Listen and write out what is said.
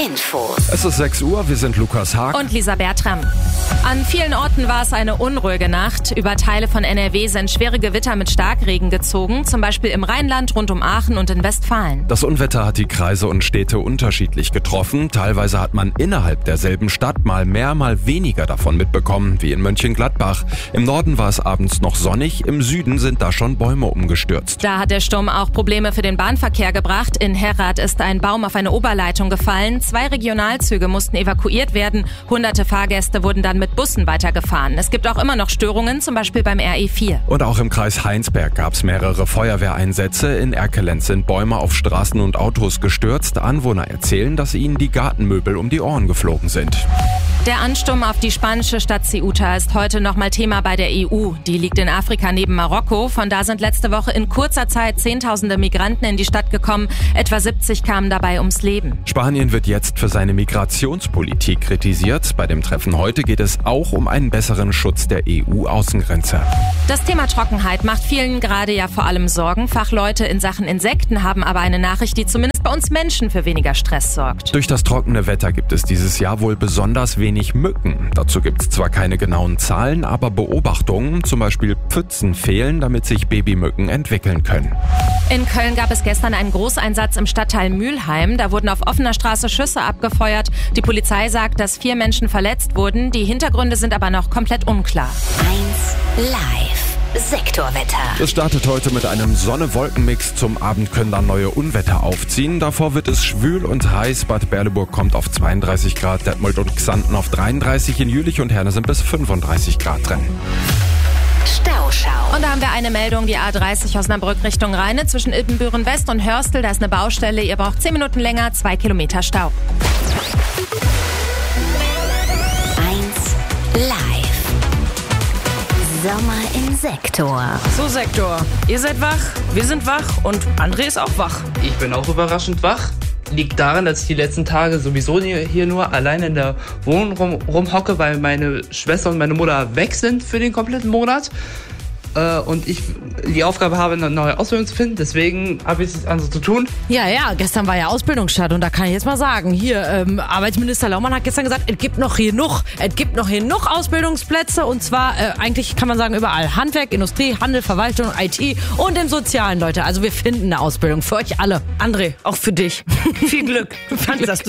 Infos. Es ist 6 Uhr, wir sind Lukas Haag und Lisa Bertram. An vielen Orten war es eine unruhige Nacht. Über Teile von NRW sind schwere Gewitter mit Starkregen gezogen, zum Beispiel im Rheinland, rund um Aachen und in Westfalen. Das Unwetter hat die Kreise und Städte unterschiedlich getroffen. Teilweise hat man innerhalb derselben Stadt mal mehr, mal weniger davon mitbekommen, wie in Mönchengladbach. Im Norden war es abends noch sonnig, im Süden sind da schon Bäume umgestürzt. Da hat der Sturm auch Probleme für den Bahnverkehr gebracht. In Herrad ist ein Baum auf eine Oberleitung gefallen. 2 Regionalzüge mussten evakuiert werden. Hunderte Fahrgäste wurden dann mit Bussen weitergefahren. Es gibt auch immer noch Störungen, zum Beispiel beim RE4. Und auch im Kreis Heinsberg gab es mehrere Feuerwehreinsätze. In Erkelenz sind Bäume auf Straßen und Autos gestürzt. Anwohner erzählen, dass ihnen die Gartenmöbel um die Ohren geflogen sind. Der Ansturm auf die spanische Stadt Ceuta ist heute nochmal Thema bei der EU. Die liegt in Afrika neben Marokko. Von da sind letzte Woche in kurzer Zeit Zehntausende Migranten in die Stadt gekommen. Etwa 70 kamen dabei ums Leben. Spanien wird jetzt für seine Migrationspolitik kritisiert. Bei dem Treffen heute geht es auch um einen besseren Schutz der EU-Außengrenze. Das Thema Trockenheit macht vielen gerade ja vor allem Sorgen. Fachleute in Sachen Insekten haben aber eine Nachricht, die zumindest bei uns Menschen für weniger Stress sorgt. Durch das trockene Wetter gibt es dieses Jahr wohl besonders wenig Mücken. Dazu gibt es zwar keine genauen Zahlen, aber Beobachtungen, zum Beispiel Pfützen fehlen, damit sich Babymücken entwickeln können. In Köln gab es gestern einen Großeinsatz im Stadtteil Mülheim. Da wurden auf offener Straße Schüsse abgefeuert. Die Polizei sagt, dass 4 Menschen verletzt wurden. Die Hintergründe sind aber noch komplett unklar. 1 Live. Sektorwetter. Es startet heute mit einem Sonne-Wolken-Mix. Zum Abend können dann neue Unwetter aufziehen. Davor wird es schwül und heiß. Bad Berleburg kommt auf 32 Grad, Detmold und Xanten auf 33. In Jülich und Herne sind bis 35 Grad drin. Stauschau. Und da haben wir eine Meldung, die A30 Osnabrück Richtung Rheine zwischen Ibbenbüren West und Hörstel. Da ist eine Baustelle. Ihr braucht 10 Minuten länger, 2 Kilometer Stau. 1 Live. Sommer im Sektor. So, Sektor, ihr seid wach, wir sind wach und André ist auch wach. Ich bin auch überraschend wach. Liegt daran, dass ich die letzten Tage sowieso hier nur allein in der Wohnung rumhocke, weil meine Schwester und meine Mutter weg sind für den kompletten Monat. Und ich die Aufgabe habe, eine neue Ausbildung zu finden. Deswegen habe ich es also zu tun. Ja, gestern war ja Ausbildungsstart und da kann ich jetzt mal sagen, hier, Arbeitsminister Laumann hat gestern gesagt, es gibt noch genug Ausbildungsplätze und zwar eigentlich kann man sagen überall. Handwerk, Industrie, Handel, Verwaltung, IT und im Sozialen, Leute. Also wir finden eine Ausbildung für euch alle. André, auch für dich. Viel Glück. Du kannst das.